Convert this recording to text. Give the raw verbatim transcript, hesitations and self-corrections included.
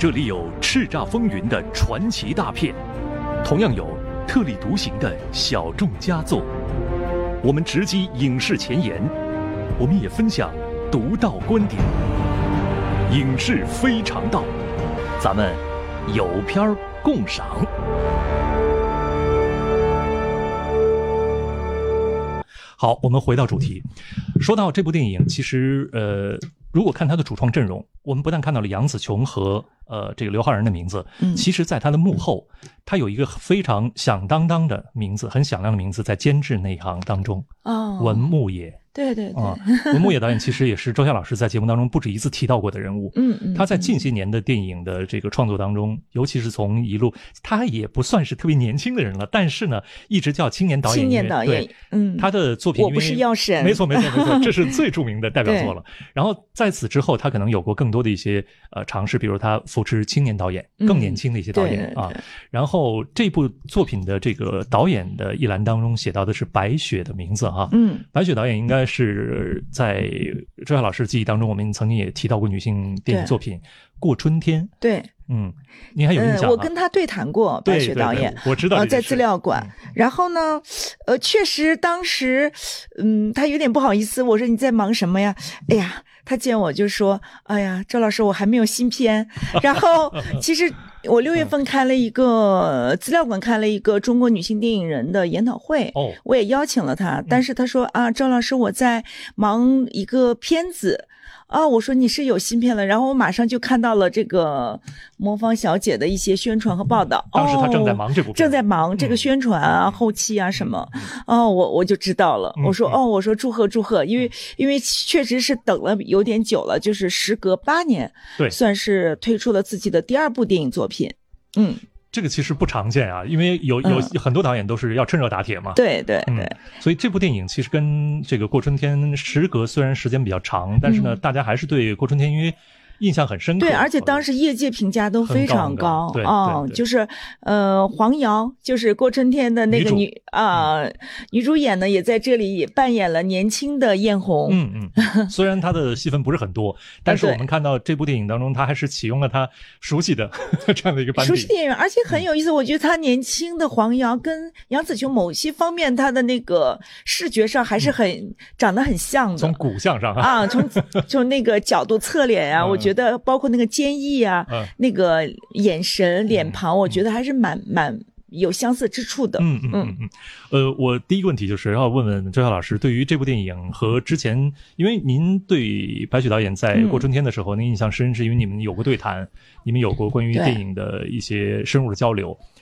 这里有叱咤风云的传奇大片，同样有特立独行的小众佳作。我们直击影视前沿，我们也分享独到观点。影视非常道，咱们有片共赏。好，我们回到主题。说到这部电影，其实呃，如果看它的主创阵容，我们不但看到了杨紫琼和呃这个刘昊然的名字，嗯，其实在它的幕后，它有一个非常响当当的名字，很响亮的名字，在监制那一行当中，哦，文牧野。 对对对， 啊，文牧野导演其实也是周夏老师在节目当中不止一次提到过的人物。嗯嗯，他在近些年的电影的这个创作当中，尤其是从一路，他也不算是特别年轻的人了，但是呢，一直叫青年导演。 青年导演， 嗯，他的作品， 我不是药神， 没错没错没错，这是最著名的代表作了。然后在此之后，他可能有过更多的一些呃尝试，比如他扶持青年导演，更年轻的一些导演、嗯、啊。然后这部作品的这个导演的一栏当中写到的是白雪的名字哈，嗯，白雪导演应该是在周夏老师记忆当中，我们曾经也提到过女性电影作品《过春天》。 对， 嗯，您还有印象吗？ 呃、我跟他对谈过，白雪导演， 对对对，我知道、呃， 在资料馆。嗯、然后呢，呃，确实当时，嗯，他有点不好意思。我说你在忙什么呀？哎呀，他见我就说，哎呀，周老师，我还没有新片。然后其实。我六月份开了一个资料馆，开了一个中国女性电影人的研讨会，哦，我也邀请了他，但是他说啊，周老师，我在忙一个片子。啊，我说你是有新片了，然后我马上就看到了这个魔方小姐的一些宣传和报道。 当时他正在忙这部片， 正在忙这个宣传啊、嗯、后期啊什么。哦，我我就知道了。我说哦，我说祝贺祝贺，因为因为确实是等了有点久了，就是时隔八年， 对， 算是推出了自己的第二部电影作品。嗯。 这个其实不常见啊，因为有有很多导演都是要趁热打铁嘛。 嗯、对对对、 嗯，所以这部电影其实跟这个《过春天》时隔虽然时间比较长，但是呢，嗯、大家还是对《过春天》因为印象很深刻。 对，而且当时业界评价都非常高。 对， 哦， 对对就是呃，黄瑶就是过春天的那个女啊、呃、女主演呢，也在这里也扮演了年轻的艳红。 嗯嗯，虽然她的戏份不是很多，但是我们看到这部电影当中，她还是启用了她熟悉的这样的一个班底。 熟悉的演员，而且很有意思。嗯、我觉得她年轻的黄瑶跟杨紫琼某些方面，她的那个视觉上还是很、嗯、长得很像的。 从骨相上啊，从从那个角度侧脸呀、啊，嗯、我觉得包括那个坚毅啊，嗯、那个眼神、脸庞，嗯、我觉得还是蛮蛮有相似之处的。 嗯嗯嗯嗯。呃，我第一个问题就是要问问周夏老师，对于这部电影和之前，因为您对白雪导演在《过春天》的时候，您、嗯、印象深，是因为你们有过对谈，你们有过关于电影的一些深入的交流。